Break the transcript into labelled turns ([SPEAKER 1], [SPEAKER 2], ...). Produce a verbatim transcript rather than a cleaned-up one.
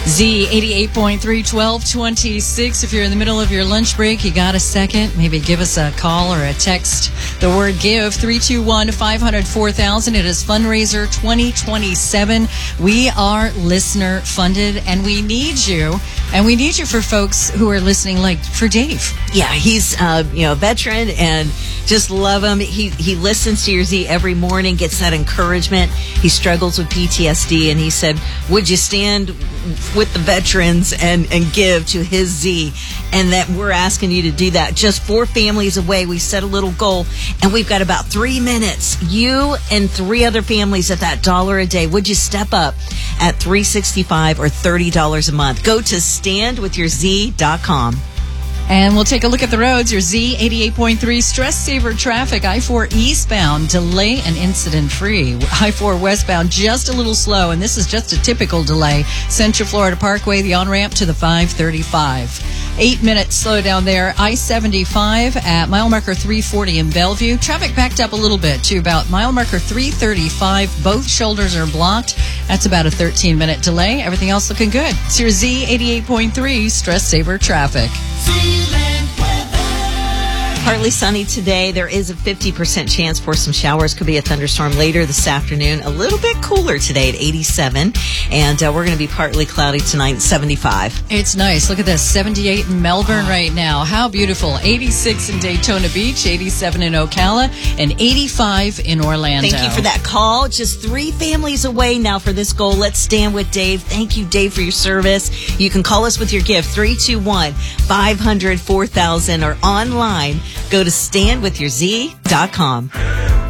[SPEAKER 1] Z eighty-eight point three, twelve twenty-six. If you're in the middle of your lunch break, you got a second, maybe give us a call or a text. The word give, three two one, five hundred, four thousand. It is fundraiser twenty twenty-seven. We are listener funded, and we need you. And we need you for folks who are listening, like for Dave.
[SPEAKER 2] Yeah, he's uh, you know, a veteran, and just love him. He he listens to your Z every morning, gets that encouragement. He struggles with P T S D, and he said, would you stand with the veterans and, and give to his Z? And that we're asking you to do that. Just four families away, we set a little goal, and we've got about three minutes. You and three other families at that dollar a day. Would you step up at three sixty-five or thirty dollars a month? Go to stand with your Z dot com.
[SPEAKER 1] And we'll take a look at the roads. Your Z eighty-eight point three stress saver traffic. I four eastbound, delay and incident free. I four westbound, just a little slow, and this is just a typical delay. Central Florida Parkway, the on-ramp to the five thirty-five. Eight minutes slow down there. I seventy-five at mile marker three forty in Bellevue. Traffic backed up a little bit to about mile marker three thirty-five. Both shoulders are blocked. That's about a thirteen minute delay. Everything else looking good. It's your Z eighty-eight point three stress saver traffic.
[SPEAKER 2] Partly sunny today. There is a fifty percent chance for some showers. Could be a thunderstorm later this afternoon. A little bit cooler today at eighty-seven. And uh, we're going to be partly cloudy tonight at seventy-five.
[SPEAKER 1] It's nice. Look at this. seventy-eight in Melbourne right now. How beautiful. eighty-six in Daytona Beach, eighty-seven in Ocala, and eighty-five in Orlando.
[SPEAKER 2] Thank you for that call. Just three families away now for this goal. Let's stand with Dave. Thank you, Dave, for your service. You can call us with your gift, three two one, five hundred, four thousand, or online. Go to stand with your Z dot com.